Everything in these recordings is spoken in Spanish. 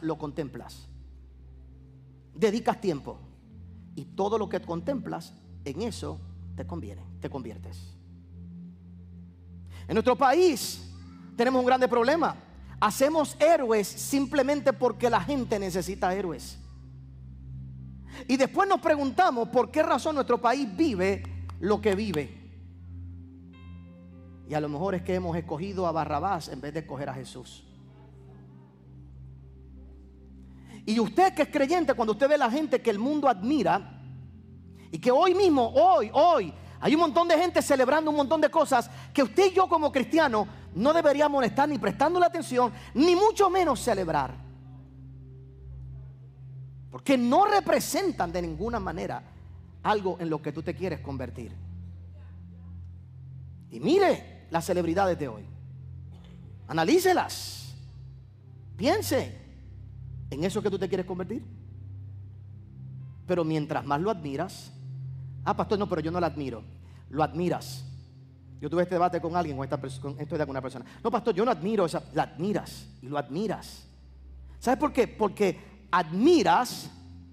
lo contemplas. Dedicas tiempo. Y todo lo que contemplas, en eso te conviene, te conviertes. En nuestro país tenemos un grande problema. Hacemos héroes simplemente porque la gente necesita héroes. Y después nos preguntamos por qué razón nuestro país vive lo que vive. Y a lo mejor es que hemos escogido a Barrabás en vez de escoger a Jesús. Y usted que es creyente, cuando usted ve a la gente que el mundo admira, y que hoy mismo, hoy hay un montón de gente celebrando un montón de cosas que usted y yo como cristianos no deberíamos estar ni prestándole atención, ni mucho menos celebrar, porque no representan de ninguna manera algo en lo que tú te quieres convertir. Y mire las celebridades de hoy, analícelas, piense en eso que tú te quieres convertir. Pero mientras más lo admiras, pastor, no, pero yo no lo admiro. Lo admiras. Yo tuve este debate con alguien, con una persona. No, pastor, yo no admiro esa. La admiras y lo admiras. ¿Sabes por qué? Porque admiras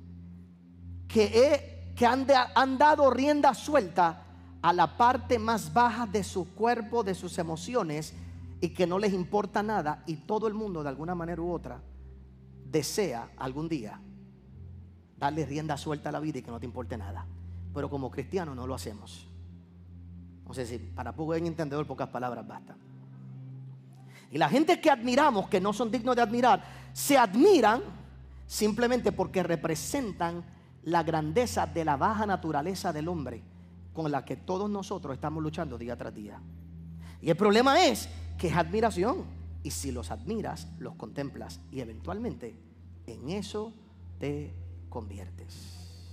que han dado rienda suelta a la parte más baja de su cuerpo, de sus emociones, y que no les importa nada, y todo el mundo de alguna manera u otra desea algún día darle rienda suelta a la vida y que no te importe nada. Pero como cristianos no lo hacemos. No sé si para poco en entendedor pocas palabras basta. Y la gente que admiramos, que no son dignos de admirar, se admiran simplemente porque representan la grandeza de la baja naturaleza del hombre con la que todos nosotros estamos luchando día tras día. Y el problema es que es admiración. Y si los admiras, los contemplas, y eventualmente en eso te conviertes.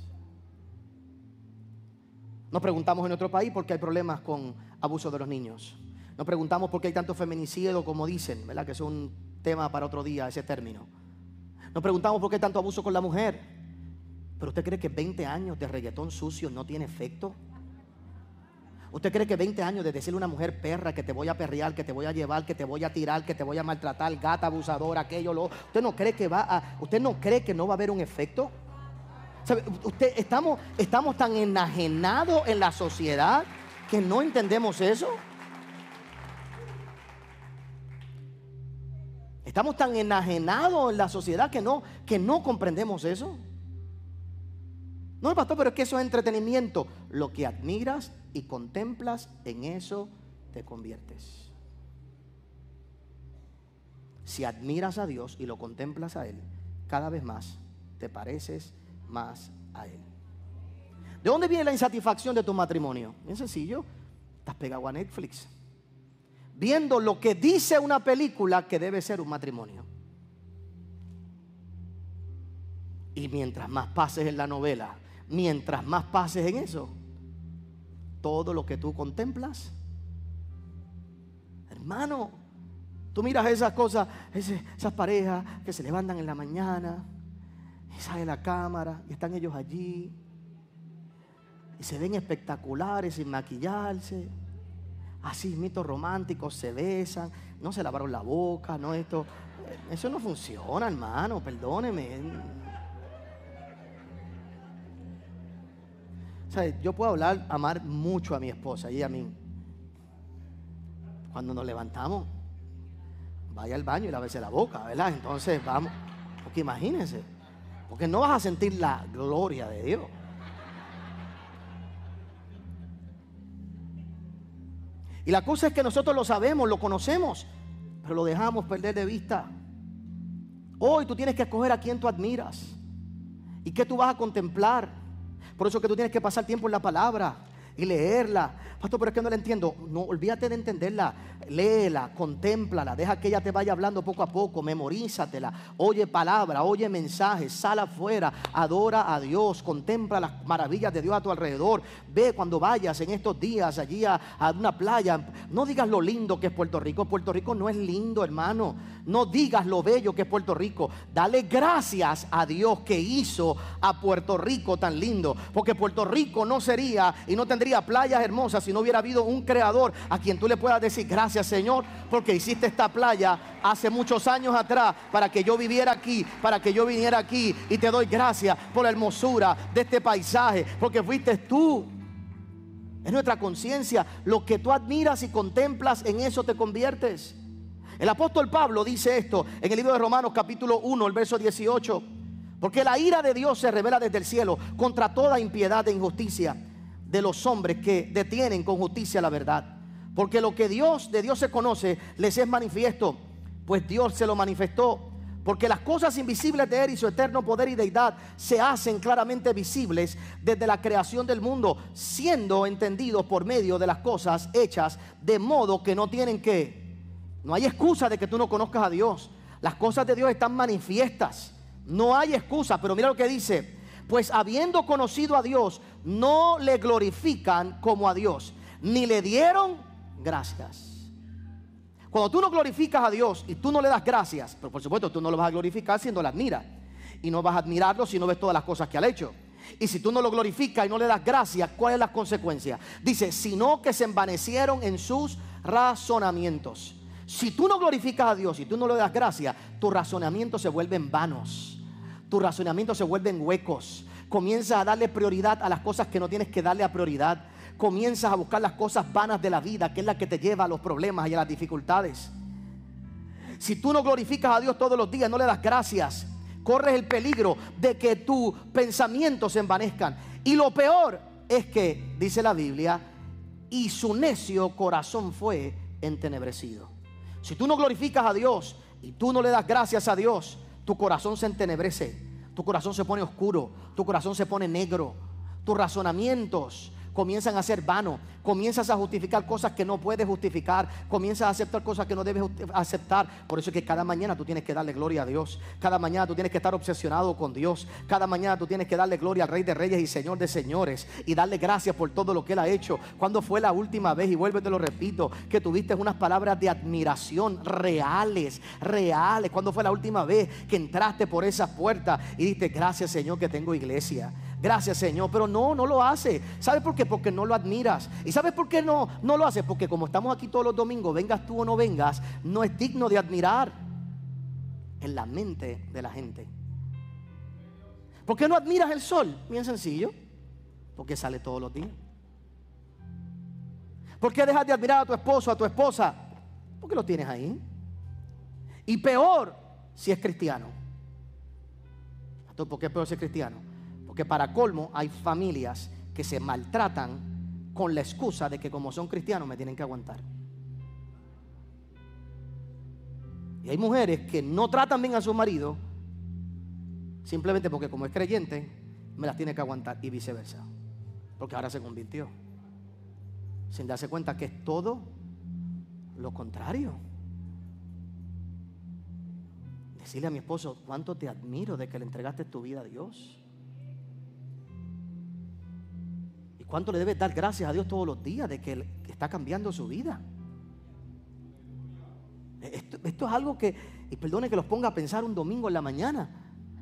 Nos preguntamos en nuestro país por qué hay problemas con abuso de los niños. Nos preguntamos por qué hay tanto feminicidio como dicen, ¿verdad? Que es un tema para otro día, ese término. Nos preguntamos por qué hay tanto abuso con la mujer. ¿Pero usted cree que 20 años de reggaetón sucio no tiene efecto? ¿Usted cree que 20 años de decirle a una mujer perra, que te voy a perrear, que te voy a llevar, que te voy a tirar, que te voy a maltratar, gata abusadora, aquello, lo... ¿Usted no cree que no va a haber un efecto? ¿Sabe? Estamos tan enajenados en la sociedad que no entendemos eso. Estamos tan enajenados en la sociedad que no comprendemos eso. No, pastor, pero es que eso es entretenimiento. Lo que admiras y contemplas, en eso te conviertes. Si admiras a Dios y lo contemplas a Él, cada vez más te pareces más a Él. ¿De dónde viene la insatisfacción de tu matrimonio? Bien sencillo, estás pegado a Netflix, viendo lo que dice una película que debe ser un matrimonio. Y mientras más pases en la novela, mientras más pases en eso, todo lo que tú contemplas, hermano, tú miras esas cosas, esas parejas que se levantan en la mañana y sale la cámara y están ellos allí y se ven espectaculares sin maquillarse, así mitos románticos, se besan, no se lavaron la boca, no esto, eso no funciona, hermano, perdóneme. ¿Sabe? Yo puedo amar mucho a mi esposa y a mí. Cuando nos levantamos, vaya al baño y lávese la boca, ¿verdad? Entonces vamos, porque imagínense, porque no vas a sentir la gloria de Dios. Y la cosa es que nosotros lo sabemos, lo conocemos, pero lo dejamos perder de vista. Hoy tú tienes que escoger a quién tú admiras y qué tú vas a contemplar. Por eso que tú tienes que pasar tiempo en la palabra y leerla. Pastor, pero es que no la entiendo. No, olvídate de entenderla. Léela, contémplala, deja que ella te vaya hablando poco a poco, memorízatela, oye palabra, oye mensajes, sal afuera, adora a Dios, contempla las maravillas de Dios a tu alrededor. Ve cuando vayas en estos días allí a una playa, no digas lo lindo que es Puerto Rico. Puerto Rico no es lindo, hermano. No digas lo bello que es Puerto Rico. Dale gracias a Dios que hizo a Puerto Rico tan lindo, porque Puerto Rico no sería y no tendría habría playas hermosas si no hubiera habido un creador a quien tú le puedas decir gracias, Señor, porque hiciste esta playa hace muchos años atrás para que yo viviera aquí, para que yo viniera aquí, y te doy gracias por la hermosura de este paisaje, porque fuiste tú. Es nuestra conciencia. Lo que tú admiras y contemplas, en eso te conviertes. El apóstol Pablo dice esto en el libro de Romanos capítulo 1, el verso 18. Porque la ira de Dios se revela desde el cielo contra toda impiedad e injusticia de los hombres que detienen con justicia la verdad. Porque lo que de Dios se conoce, les es manifiesto, pues Dios se lo manifestó. Porque las cosas invisibles de Él y su eterno poder y deidad se hacen claramente visibles desde la creación del mundo, siendo entendidos por medio de las cosas hechas, de modo que no tienen que. No hay excusa de que tú no conozcas a Dios. Las cosas de Dios están manifiestas. No hay excusa, pero mira lo que dice. Pues habiendo conocido a Dios, no le glorifican como a Dios, ni le dieron gracias. Cuando tú no glorificas a Dios y tú no le das gracias, pero por supuesto tú no lo vas a glorificar si no lo admiras. Y no vas a admirarlo si no ves todas las cosas que ha hecho. Y si tú no lo glorificas y no le das gracias, ¿cuál es la consecuencia? Dice, sino que se envanecieron en sus razonamientos. Si tú no glorificas a Dios y tú no le das gracias, tus razonamientos se vuelven vanos. Tus razonamientos se vuelven huecos. Comienzas a darle prioridad a las cosas que no tienes que darle a prioridad. Comienzas a buscar las cosas vanas de la vida, que es la que te lleva a los problemas y a las dificultades. Si tú no glorificas a Dios todos los días, no le das gracias, corres el peligro de que tus pensamientos se envanezcan. Y lo peor es que, dice la Biblia, y su necio corazón fue entenebrecido. Si tú no glorificas a Dios y tú no le das gracias a Dios, tu corazón se entenebrece, tu corazón se pone oscuro, tu corazón se pone negro, tus razonamientos comienzan a ser vanos, comienzas a justificar cosas que no puedes justificar, comienzas a aceptar cosas que no debes aceptar. Por eso es que cada mañana tú tienes que darle gloria a Dios, cada mañana tú tienes que estar obsesionado con Dios, cada mañana tú tienes que darle gloria al Rey de Reyes y Señor de Señores, y darle gracias por todo lo que Él ha hecho. ¿Cuándo fue la última vez, y vuelvo y te lo repito, que tuviste unas palabras de admiración reales? ¿Cuándo fue la última vez que entraste por esas puertas y dijiste gracias, Señor, que tengo iglesia? Gracias, Señor. Pero no lo hace. ¿Sabes por qué? Porque no lo admiras. ¿Y sabes por qué no lo hace? Porque como estamos aquí todos los domingos, vengas tú o no vengas, no es digno de admirar en la mente de la gente. ¿Por qué no admiras el sol? Bien sencillo, porque sale todos los días. ¿Por qué dejas de admirar a tu esposo, a tu esposa? Porque lo tienes ahí. Y peor si es cristiano. ¿Por qué peor si es cristiano? Porque para colmo hay familias que se maltratan con la excusa de que como son cristianos me tienen que aguantar. Y hay mujeres que no tratan bien a su marido simplemente porque como es creyente me las tiene que aguantar, y viceversa, porque ahora se convirtió, sin darse cuenta que es todo lo contrario. Decirle a mi esposo cuánto te admiro de que le entregaste tu vida a Dios. ¿Cuánto le debes dar gracias a Dios todos los días de que Él está cambiando su vida? Esto es algo que, y perdone que los ponga a pensar un domingo en la mañana,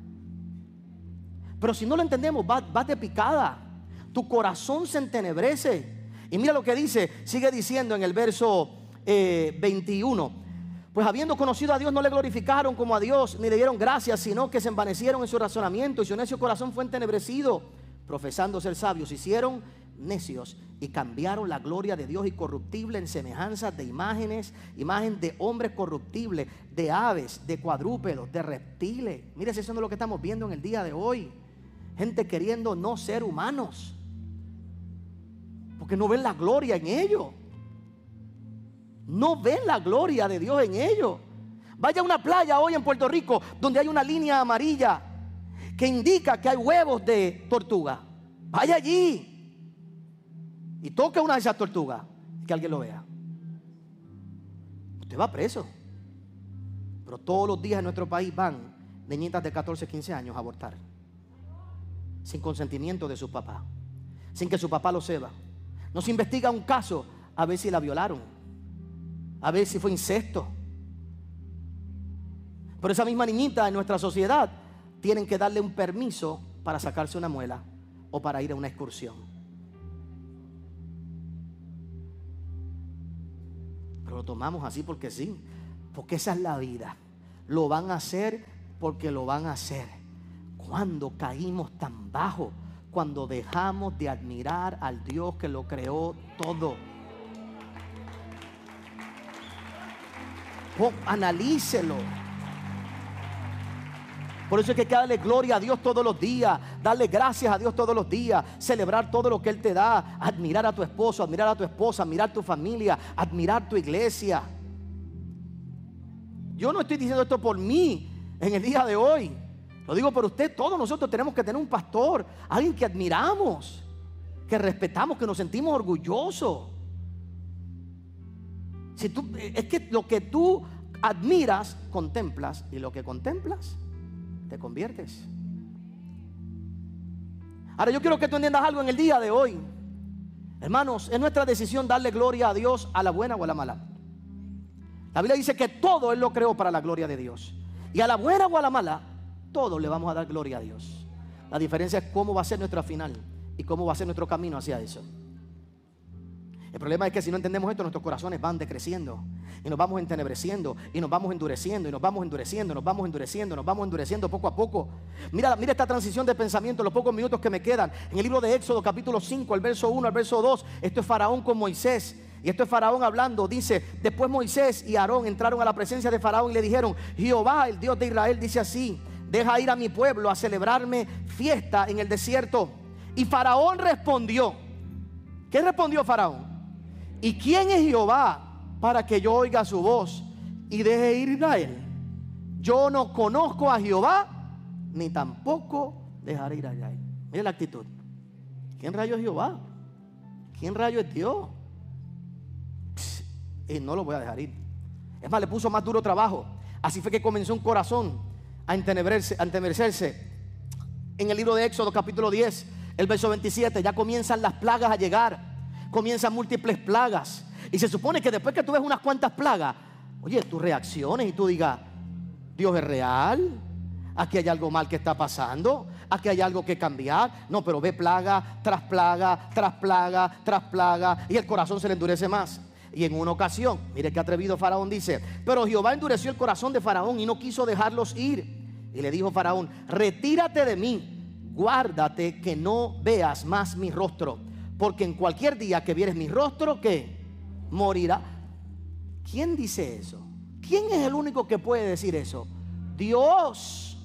pero si no lo entendemos, vas de picada. Tu corazón se entenebrece. Y mira lo que dice, sigue diciendo en el verso 21. Pues habiendo conocido a Dios, no le glorificaron como a Dios, ni le dieron gracias, sino que se envanecieron en su razonamiento, y su necio corazón fue entenebrecido. Profesando ser sabios, hicieron necios y cambiaron la gloria de Dios incorruptible en semejanza de imagen de hombres corruptibles, de aves, de cuadrúpedos, de reptiles. Mire, eso es lo que estamos viendo en el día de hoy. Gente queriendo no ser humanos porque no ven la gloria en ellos. No ven la gloria de Dios en ellos. Vaya a una playa hoy en Puerto Rico donde hay una línea amarilla que indica que hay huevos de tortuga. Vaya allí y toque una de esas tortugas y que alguien lo vea. Usted va preso. Pero todos los días en nuestro país van niñitas de 14, 15 años a abortar sin consentimiento de sus papás, sin que su papá lo sepa. No se investiga un caso a ver si la violaron, a ver si fue incesto. Pero esa misma niñita en nuestra sociedad tienen que darle un permiso para sacarse una muela o para ir a una excursión. lo tomamos así porque sí, porque esa es la vida. Lo van a hacer porque lo van a hacer. Cuando caímos tan bajo, cuando dejamos de admirar al Dios que lo creó todo. Analícelo. Por eso es que hay que darle gloria a Dios todos los días, darle gracias a Dios todos los días, celebrar todo lo que Él te da, admirar a tu esposo, admirar a tu esposa, admirar tu familia, admirar tu iglesia. Yo no estoy diciendo esto por mí en el día de hoy, lo digo por usted. Todos nosotros tenemos que tener un pastor, alguien que admiramos, que respetamos, que nos sentimos orgullosos. Es que lo que tú admiras, contemplas, y lo que contemplas, te conviertes. Ahora yo quiero que tú entiendas algo en el día de hoy. Hermanos, es nuestra decisión darle gloria a Dios a la buena o a la mala. La Biblia dice que todo Él lo creó para la gloria de Dios. Y a la buena o a la mala, todos le vamos a dar gloria a Dios. La diferencia es cómo va a ser nuestra final y cómo va a ser nuestro camino hacia eso. El problema es que si no entendemos esto, nuestros corazones van decreciendo y nos vamos entenebreciendo y nos vamos endureciendo y nos vamos endureciendo, nos vamos endureciendo, nos vamos endureciendo poco a poco. Mira esta transición de pensamiento, los pocos minutos que me quedan. En el libro de Éxodo capítulo 5, el verso 1 al verso 2, esto es Faraón con Moisés. Y esto es Faraón hablando. Dice: después Moisés y Aarón entraron a la presencia de Faraón y le dijeron: Jehová, el Dios de Israel, dice así: deja ir a mi pueblo a celebrarme fiesta en el desierto. Y Faraón respondió. ¿Qué respondió Faraón? ¿Y quién es Jehová para que yo oiga su voz y deje ir a Israel? Yo no conozco a Jehová, ni tampoco dejaré ir a Israel. Mira la actitud. ¿Quién rayo es Jehová? ¿Quién rayo es Dios? Y no lo voy a dejar ir. Es más, le puso más duro trabajo. Así fue que comenzó un corazón a entenecerse. En el libro de Éxodo capítulo 10, el verso 27, ya comienzan las plagas a llegar. Comienzan múltiples plagas. Y se supone que después que tú ves unas cuantas plagas, oye, tú reacciones y tú digas: Dios es real, aquí hay algo mal que está pasando, aquí hay algo que cambiar. No, pero ve plaga tras plaga, tras plaga, tras plaga, y el corazón se le endurece más. Y en una ocasión, mire qué atrevido Faraón, dice: pero Jehová endureció el corazón de Faraón y no quiso dejarlos ir. Y le dijo Faraón: retírate de mí, guárdate que no veas más mi rostro, porque en cualquier día que vieres mi rostro, ¿qué? Morirá. ¿Quién dice eso? ¿Quién es el único que puede decir eso? Dios.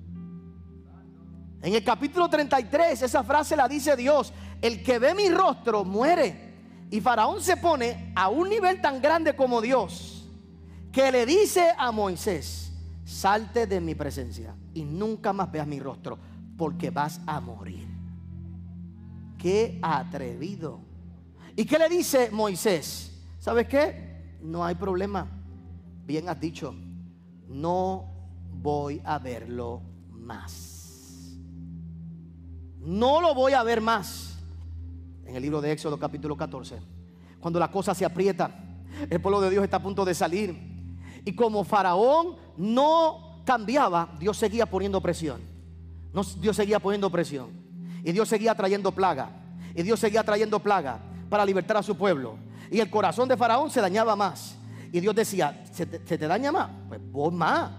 En el capítulo 33 esa frase la dice Dios: el que ve mi rostro muere. Y Faraón se pone a un nivel tan grande como Dios, que le dice a Moisés: salte de mi presencia y nunca más veas mi rostro, porque vas a morir. Qué atrevido. ¿Y qué le dice Moisés? ¿Sabes qué? No hay problema. Bien has dicho, no voy a verlo más. No lo voy a ver más. En el libro de Éxodo capítulo 14, cuando la cosa se aprieta, el pueblo de Dios está a punto de salir, y como Faraón no cambiaba, Dios seguía poniendo presión. Dios seguía poniendo presión, y Dios seguía trayendo plaga, y Dios seguía trayendo plaga para libertar a su pueblo. Y el corazón de Faraón se dañaba más, y Dios decía: ¿se te daña más? Pues vos más.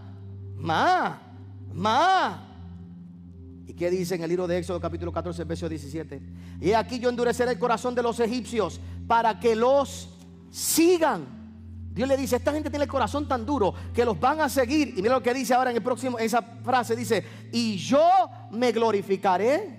¿Y qué dice en el libro de Éxodo capítulo 14, verso 17? Y aquí yo endureceré el corazón de los egipcios para que los sigan. Dios le dice: esta gente tiene el corazón tan duro que los van a seguir. Y mira lo que dice ahora en el próximo, esa frase dice: y yo me glorificaré.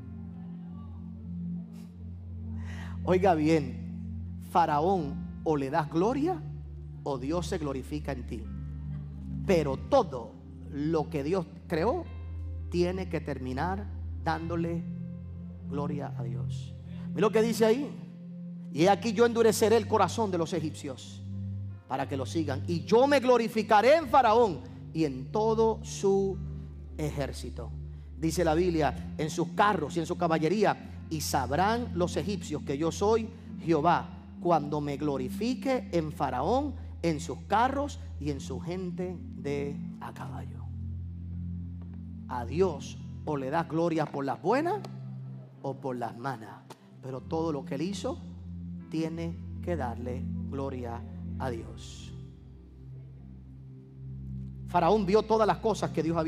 Oiga bien, Faraón, o le das gloria o Dios se glorifica en ti. Pero todo lo que Dios creó tiene que terminar dándole gloria a Dios. Mira lo que dice ahí: y aquí yo endureceré el corazón de los egipcios para que lo sigan, y yo me glorificaré en Faraón y en todo su ejército. Dice la Biblia: en sus carros y en su caballería, y sabrán los egipcios que yo soy Jehová cuando me glorifique en Faraón, en sus carros y en su gente de a caballo. A Dios o le das gloria por las buenas o por las malas, pero todo lo que Él hizo tiene que darle gloria a Dios. Faraón vio todas las cosas que Dios había